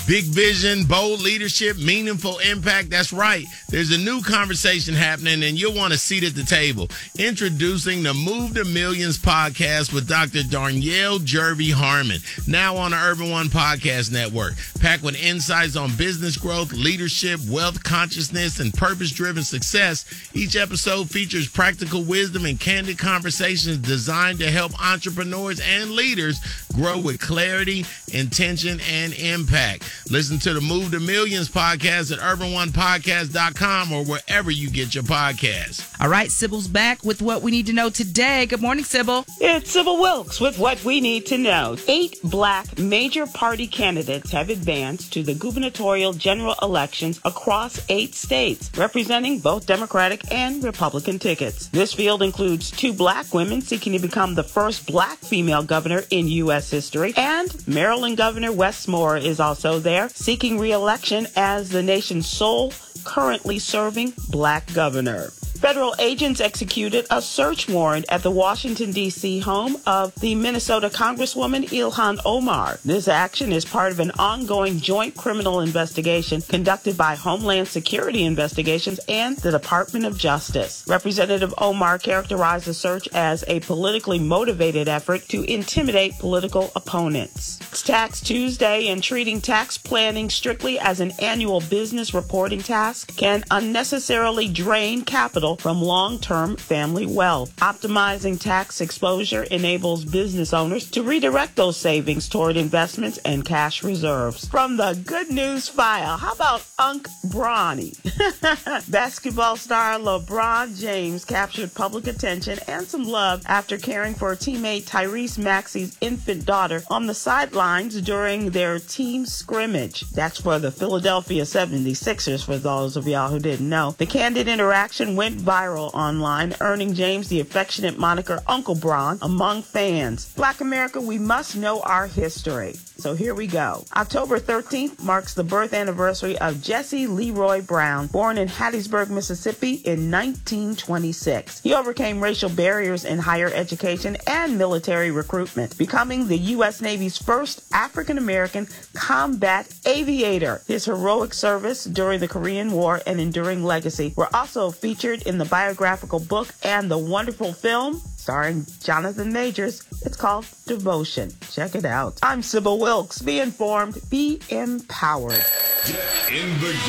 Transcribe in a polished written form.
Big vision, bold leadership, meaningful impact. That's right. There's a new conversation happening, and you'll want a seat at the table. Introducing the Move to Millions podcast with Dr. Darnyelle Jervey Harmon, now on the Urban One Podcast Network. Packed with insights on business growth, leadership, wealth consciousness, and purpose-driven success, each episode features practical wisdom and candid conversations designed to help entrepreneurs and leaders grow with clarity, intention, and impact. Listen to the Move to Millions podcast at urbanonepodcast.com or wherever you get your podcasts. All right, Sybil's back with what we need to know today. Good morning, Sybil. It's Sybil Wilkes with what we need to know. 8 black major party candidates have advanced to the gubernatorial general elections across 8 states, representing both Democratic and Republican tickets. This field includes 2 black women seeking to become the first black female governor in U.S. history, and Maryland Governor Wes Moore is also there, seeking re-election as the nation's sole currently serving black governor. Federal agents executed a search warrant at the Washington, D.C. home of the Minnesota Congresswoman Ilhan Omar. This action is part of an ongoing joint criminal investigation conducted by Homeland Security Investigations and the Department of Justice. Representative Omar characterized the search as a politically motivated effort to intimidate political opponents. It's Tax Tuesday, and treating tax planning strictly as an annual business reporting task can unnecessarily drain capital from long-term family wealth. Optimizing tax exposure enables business owners to redirect those savings toward investments and cash reserves. From the good news file, how about Unc Bronny? Basketball star LeBron James captured public attention and some love after caring for teammate Tyrese Maxey's infant daughter on the sidelines during their team scrimmage. That's for the Philadelphia 76ers, for those of y'all who didn't know. The candid interaction went viral online, earning James the affectionate moniker Uncle Bron among fans. Black America, we must know our history. So here we go. October 13th marks the birth anniversary of Jesse Leroy Brown, born in Hattiesburg, Mississippi in 1926. He overcame racial barriers in higher education and military recruitment, becoming the U.S. Navy's first African-American combat aviator. His heroic service during the Korean War and enduring legacy were also featured in the biographical book and the wonderful film starring Jonathan Majors. It's called Devotion. Check it out. I'm Sybil Wilkes. Be informed, be empowered. In the